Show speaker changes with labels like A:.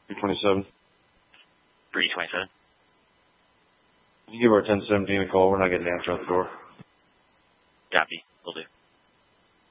A: 327.
B: 327.
A: Can you give our 1017 a call? We're not getting an answer at the door.
B: Copy. Will do.